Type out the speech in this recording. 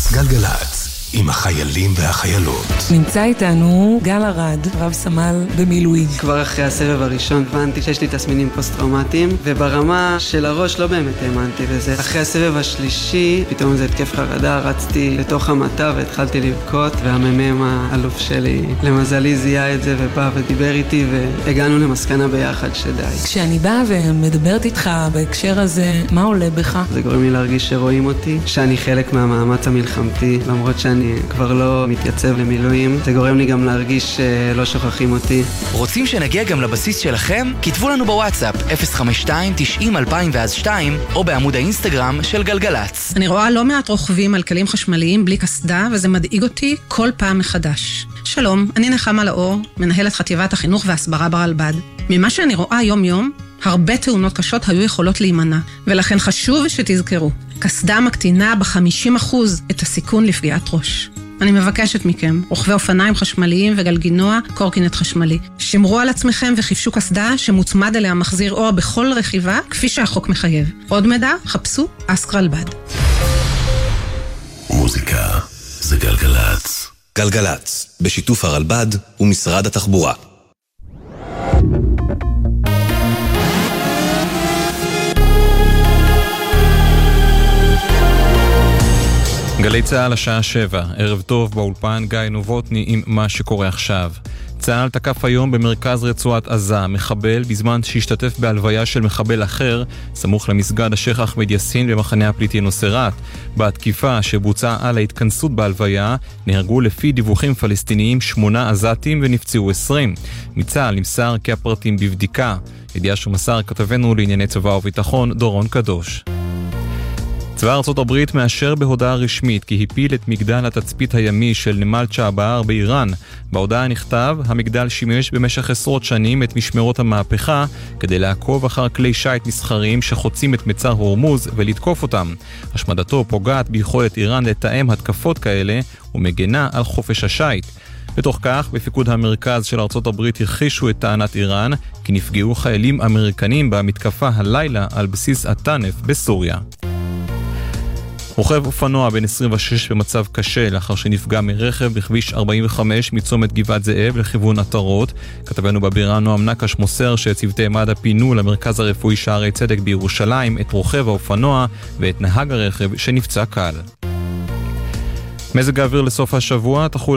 גלגלץ, עם החיילים והחיילות. נמצא איתנו גל ארד, רב סמל במילואים. כבר אחרי הסבב הראשון הבנתי שיש לי תסמינים פוסט-טראומטיים, וברמה של הראש לא באמת האמנתי לזה. אחרי הסבב השלישי, פתאום זה התקף חרדה, רצתי לתוך המטה והתחלתי לבכות, והממ"מ האלוף שלי למזלי זיהה את זה ובא ודיבר איתי, והגענו למסקנה ביחד שדי. כשאני באה ומדברת איתך בהקשר הזה, מה עולה בך? זה גורם לי להרגיש שרואים אותי, שאני חלק מהמאמץ המלחמתי, למרות שאני כבר לא מתייצב למילואים. זה גורם לי גם להרגיש שלא שוכחים אותי. רוצים שנגיע גם לבסיס שלכם? כתבו לנו בוואטסאפ 052-90-2002 או בעמוד האינסטגרם של גלגלץ. אני רואה לא מעט רוכבים על כלים חשמליים בלי קסדה, וזה מדאיג אותי כל פעם מחדש. שלום, אני נחמה לאור, מנהלת חטיבת החינוך והסברה ברלב"ד. ממה שאני רואה יום-יום, הרבה תאונות קשות היו יכולות להימנע, ולכן חשוב שתזכרו, קסדה מקטינה ב-50% את הסיכון לפגיעת ראש. אני מבקשת מכם, רוכבי אופניים חשמליים וגלגינוע, קורקינט חשמלי. שמרו על עצמכם וחיפשו קסדה שמוצמד אליה מחזיר אור בכל רכיבה, כפי שהחוק מחייב. עוד מידע, חפשו אסק רלב"ד. מוזיקה זה גלגלץ. גלגלץ, בשיתוף הרלב"ד ומשרד התחבורה. גלי צהל השעה 7, ערב טוב באולפן גיא נובוטני עם מה שקורה עכשיו. צהל תקף היום במרכז רצועת עזה, מחבל בזמן שהשתתף בהלוויה של מחבל אחר, סמוך למסגד השייח אחמד יאסין במחנה הפליטי נוסרת. בתקיפה שבוצעה על ההתכנסות בהלוויה, נהרגו לפי דיווחים פלסטיניים 8 עזתים ונפצעו 20. מצהל נמסר כי הפרטים בבדיקה. ידיעה שמסר כתבנו לענייני צבא וביטחון דורון קדוש. צבא ארצות הברית מאשר בהודעה רשמית כי הפיל את מגדל התצפית הימי של נמל צ'אבר באיראן. בהודעה נכתב, המגדל שימש במשך עשרות שנים את משמרות המהפכה כדי לעקוב אחר כלי שייט מסחריים שחוצים את מצר הורמוז ולתקוף אותם. השמדתו פוגעת ביכולת איראן לתאם התקפות כאלה ומגנה על חופש השייט. בתוך כך, בפיקוד המרכז של ארצות הברית הכחישו את טענת איראן כי נפגעו חיילים אמריקנים במתקפה הלילה על בסיס הטנף בסוריה. רוכב אופנוע בן 26 במצב קשה לאחר שנפגע מרכב בכביש 45 מצומת גבעת זאב לכיוון עטרות. כתבנו בבירה נועם נקש מוסר שצוותי מד"א פינו למרכז הרפואי שערי צדק בירושלים את רוכב האופנוע ואת נהג הרכב שנפצע קל. מזג האוויר לסוף השבוע תחול